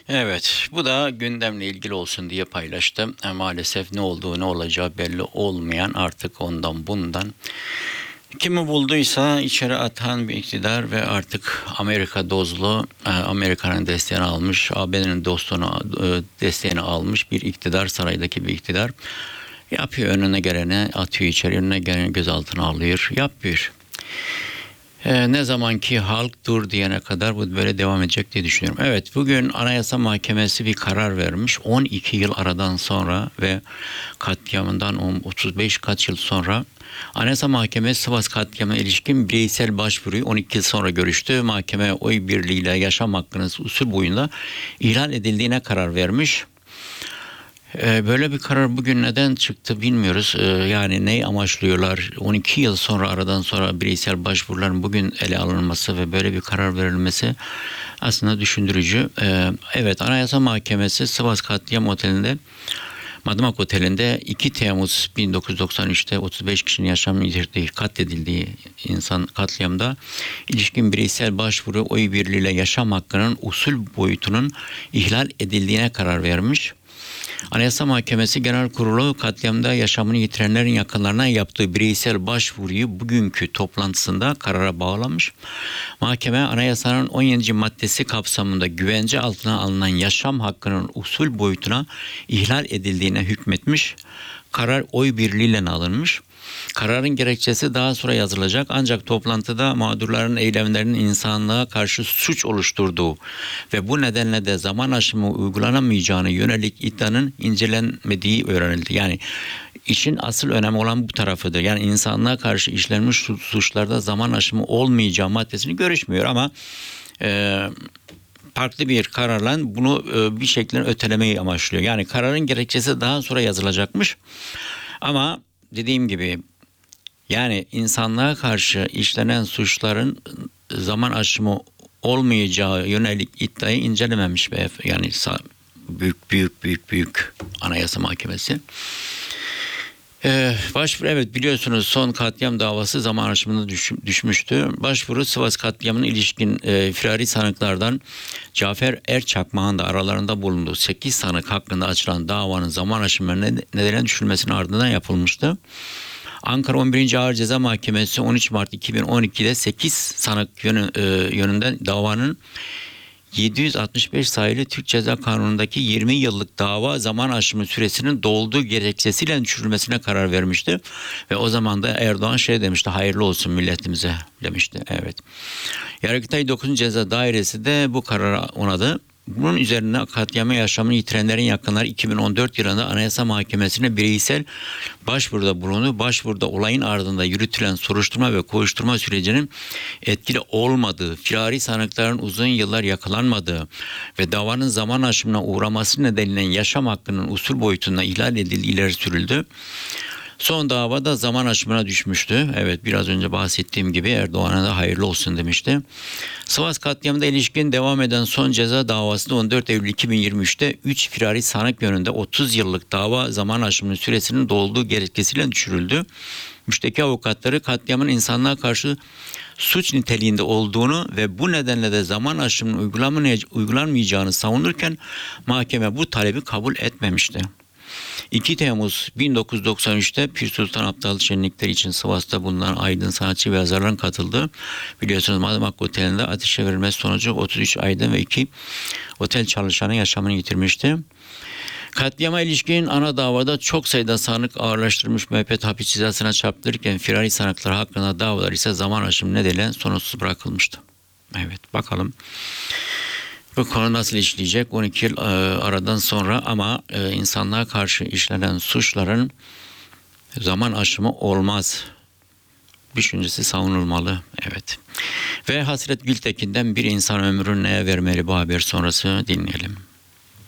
Evet, bu da gündemle ilgili olsun diye paylaştım. Maalesef ne olduğu ne olacağı belli olmayan artık ondan bundan kimi bulduysa içeri atan bir iktidar ve artık Amerika dozlu, Amerika'nın desteğini almış, AB'nin dostunu desteğini almış bir iktidar, saraydaki bir iktidar yapıyor, önüne geleni atıyor içeri, önüne geleni gözaltına alıyor, yapıyor. Ne zaman ki halk dur diyene kadar bu böyle devam edecek diye düşünüyorum. Evet, bugün Anayasa Mahkemesi bir karar vermiş. 12 yıl aradan sonra ve katliamından 35 kaç yıl sonra Anayasa Mahkemesi Sivas katliamına ilişkin bireysel başvuruyu 12 yıl sonra görüştü. Mahkeme oy birliğiyle yaşam hakkının usul boyunda ihlal edildiğine karar vermiş. Böyle bir karar bugün neden çıktı bilmiyoruz. Yani neyi amaçlıyorlar? 12 yıl sonra aradan sonra bireysel başvuruların bugün ele alınması ve böyle bir karar verilmesi aslında düşündürücü. Evet, Anayasa Mahkemesi Sivas Katliam Oteli'nde, Madımak Oteli'nde 2 Temmuz 1993'te 35 kişinin yaşamını yitirdiği, katledildiği insan katliamda ilişkin bireysel başvuru oy birliğiyle yaşam hakkının usul boyutunun ihlal edildiğine karar vermiş. Anayasa Mahkemesi Genel Kurulu katliamda yaşamını yitirenlerin yakınlarına yaptığı bireysel başvuruyu bugünkü toplantısında karara bağlamış. Mahkeme anayasanın 17. maddesi kapsamında güvence altına alınan yaşam hakkının usul boyutuna ihlal edildiğine hükmetmiş. Karar oy birliğiyle alınmış. Kararın gerekçesi daha sonra yazılacak, ancak toplantıda mağdurların eylemlerinin insanlığa karşı suç oluşturduğu ve bu nedenle de zaman aşımı uygulanamayacağını yönelik iddianın incelenmediği öğrenildi. Yani işin asıl önemi olan bu tarafıdır. Yani insanlığa karşı işlenmiş suçlarda zaman aşımı olmayacağı maddesini görüşmüyor ama farklı bir kararla bunu bir şekilde ötelemeyi amaçlıyor. Yani kararın gerekçesi daha sonra yazılacakmış. Ama dediğim gibi, yani insanlığa karşı işlenen suçların zaman aşımı olmayacağı yönelik iddiayı incelememiş yani büyük Anayasa Mahkemesi. Başvuru, evet, biliyorsunuz son katliam davası zaman aşımına düşmüştü. Başvuru Sivas katliamına ilişkin firari sanıklardan Cafer Erçakmağ'ın da aralarında bulunduğu 8 sanık hakkında açılan davanın zaman aşımına nedenen düşülmesinin ardından yapılmıştı. Ankara 11. Ağır Ceza Mahkemesi 13 Mart 2012'de 8 sanık yönünden davanın 765 sayılı Türk Ceza Kanunu'ndaki 20 yıllık dava zaman aşımı süresinin dolduğu gerekçesiyle düşürülmesine karar vermişti. Ve o zaman da Erdoğan demişti, hayırlı olsun milletimize demişti. Evet. Yargıtay 9. Ceza Dairesi de bu karara onadı. Bunun üzerine katliamı yaşamını yitirenlerin yakınları 2014 yılında Anayasa Mahkemesi'ne bireysel başvuruda bulundu. Başvuruda olayın ardında yürütülen soruşturma ve kovuşturma sürecinin etkili olmadığı, firari sanıkların uzun yıllar yakalanmadığı ve davanın zaman aşımına uğraması nedeniyle yaşam hakkının usul boyutunda ihlal edildiği ileri sürüldü. Son davada zaman aşımına düşmüştü. Evet, biraz önce bahsettiğim gibi Erdoğan'a da hayırlı olsun demişti. Sivas katliamında ilişkin devam eden son ceza davasında 14 Eylül 2023'te 3 firari sanık yönünde 30 yıllık dava zaman aşımının süresinin dolduğu gerekçesiyle düşürüldü. Müşteki avukatları katliamın insanlığa karşı suç niteliğinde olduğunu ve bu nedenle de zaman aşımının uygulanmayacağını savunurken mahkeme bu talebi kabul etmemişti. 2 Temmuz 1993'te Pir Sultan Abdal şenlikleri için Sivas'ta bulunan aydın sanatçı ve yazarların katıldığı, biliyorsunuz, Madımak Oteli'nde ateşe verilmesi sonucu 33 aydın ve 2 otel çalışanı yaşamını yitirmişti. Katliama ilişkin ana davada çok sayıda sanık ağırlaştırılmış müebbet hapis cezasına çarptırırken firari sanıklar hakkında davalar ise zaman aşımı nedeniyle sonuçsuz bırakılmıştı. Evet, bakalım bu konu nasıl işleyecek 12 yıl aradan sonra, ama insanlığa karşı işlenen suçların zaman aşımı olmaz düşüncesi savunulmalı. Evet. Ve Hasret Gültekin'den bir insan ömrünü neye vermeli bu haber sonrası dinleyelim.